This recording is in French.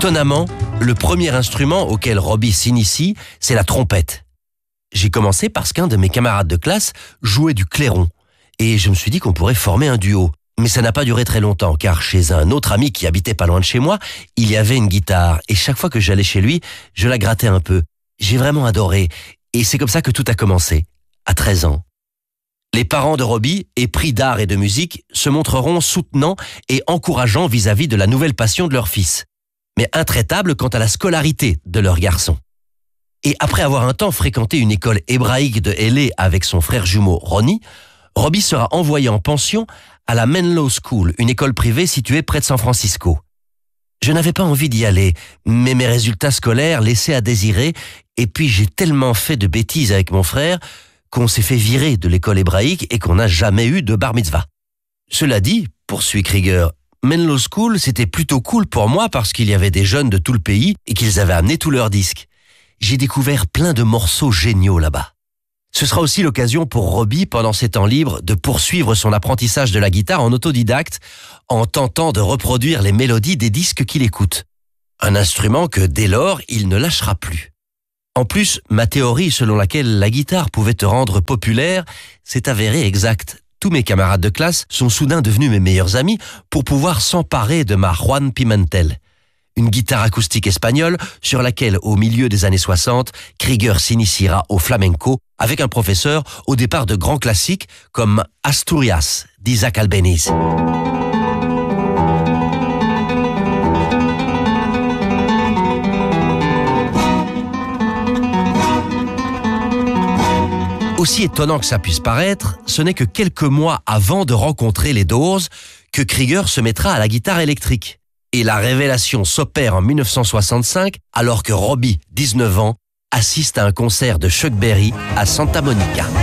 Étonnamment, le premier instrument auquel Robbie s'initie, c'est la trompette. J'ai commencé parce qu'un de mes camarades de classe jouait du clairon. Et je me suis dit qu'on pourrait former un duo. Mais ça n'a pas duré très longtemps, car chez un autre ami qui habitait pas loin de chez moi, il y avait une guitare. Et chaque fois que j'allais chez lui, je la grattais un peu. J'ai vraiment adoré. Et c'est comme ça que tout a commencé, à 13 ans. Les parents de Robbie, épris d'art et de musique, se montreront soutenants et encourageants vis-à-vis de la nouvelle passion de leur fils, mais intraitables quant à la scolarité de leur garçon. Et après avoir un temps fréquenté une école hébraïque de L.A. avec son frère jumeau Ronnie, Robbie sera envoyé en pension à la Menlo School, une école privée située près de San Francisco. Je n'avais pas envie d'y aller, mais mes résultats scolaires laissaient à désirer, et puis j'ai tellement fait de bêtises avec mon frère qu'on s'est fait virer de l'école hébraïque et qu'on n'a jamais eu de bar mitzvah. Cela dit, poursuit Krieger, Menlo School, c'était plutôt cool pour moi parce qu'il y avait des jeunes de tout le pays et qu'ils avaient amené tous leurs disques. J'ai découvert plein de morceaux géniaux là-bas. Ce sera aussi l'occasion pour Robbie, pendant ses temps libres, de poursuivre son apprentissage de la guitare en autodidacte, en tentant de reproduire les mélodies des disques qu'il écoute. Un instrument que, dès lors, il ne lâchera plus. En plus, ma théorie selon laquelle la guitare pouvait te rendre populaire s'est avérée exacte. Tous mes camarades de classe sont soudain devenus mes meilleurs amis pour pouvoir s'emparer de ma Juan Pimentel, une guitare acoustique espagnole sur laquelle, au milieu des années 60, Krieger s'initiera au flamenco avec un professeur au départ de grands classiques comme Asturias d'Isaac Albéniz. Aussi étonnant que ça puisse paraître, ce n'est que quelques mois avant de rencontrer les Doors que Krieger se mettra à la guitare électrique. Et la révélation s'opère en 1965 alors que Robbie, 19 ans, assiste à un concert de Chuck Berry à Santa Monica.